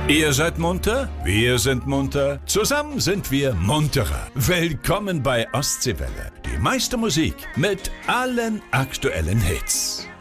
Ihr seid munter, wir sind munter, zusammen sind wir munterer. Willkommen bei Ostseewelle, die meiste Musik mit allen aktuellen Hits.